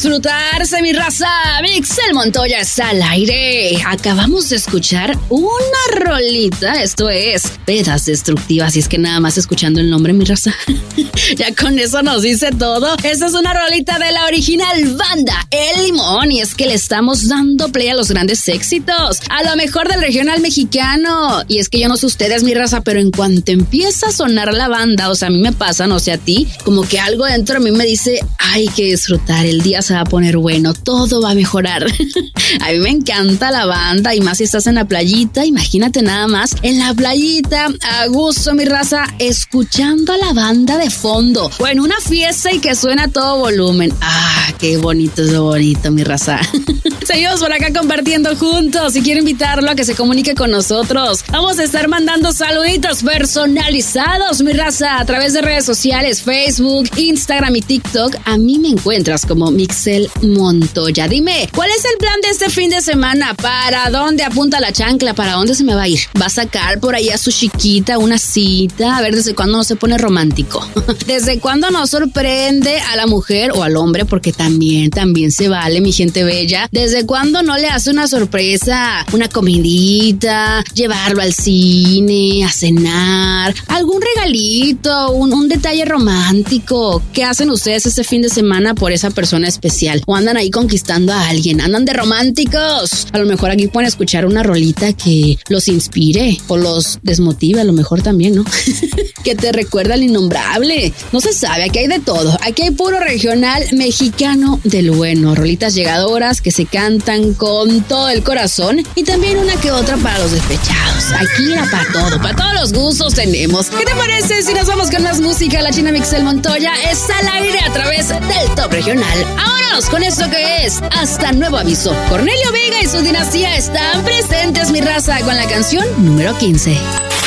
disfrutarse, mi raza. Mixel Montoya está al aire. Acabamos de escuchar una rolita, esto es Pedas Destructivas. Y es que nada más escuchando el nombre, mi raza, ya con eso nos dice todo. Esta es una rolita de la original banda El Limón. Y es que le estamos dando play a los grandes éxitos, a lo mejor del regional mexicano. Y es que yo no sé ustedes, mi raza, pero en cuanto empieza a sonar la banda, o sea, a mí me pasa, no sé a ti, como que algo dentro de mí me dice, hay que disfrutar, el día se va a poner bueno, todo va a mejorar. A mí me encanta la banda, y más si estás en la playita. Imagínate nada más, en la playita, a gusto, mi raza, escuchando a la banda de fondo, o en una fiesta y que suena a todo volumen. Qué bonito es lo bonito, mi raza. Seguimos por acá compartiendo juntos. Si quiero invitarlo a que se comunique con nosotros, vamos a estar mandando saluditos personalizados, mi raza, a través de redes sociales, Facebook, Instagram y TikTok. A mí me encuentras como Mixel Montoya. Dime, ¿cuál es el plan de este fin de semana? ¿Para dónde apunta la chancla? ¿Para dónde se me va a ir? ¿Va a sacar por ahí a su chiquita una cita? A ver, ¿desde cuándo no se pone romántico? ¿Desde cuándo no sorprende a la mujer o al hombre? Porque también se vale, mi gente bella. ¿Desde cuándo no le hace una sorpresa, una comidita, llevarlo al cine, a cenar, algún regalito, un detalle romántico? ¿Qué hacen ustedes este fin de semana por esa persona especial? ¿O andan ahí conquistando a alguien? ¿Andan de románticos? A lo mejor aquí pueden escuchar una rolita que los inspire o los desmotive, a lo mejor también, ¿no? Que te recuerda al innombrable. No se sabe, aquí hay de todo. Aquí hay puro regional mexicano del bueno. Rolitas llegadoras que se cantan con todo el corazón, y también una que otra para los despechados. Aquí era para todos los gustos tenemos. ¿Qué te parece si nos vamos con más música? La china Mixel Montoya está al aire a través del Top Regional. Vámonos con esto que es Hasta Nuevo Aviso. Cornelio Vega y su dinastía están presentes, mi raza, con la canción número 15.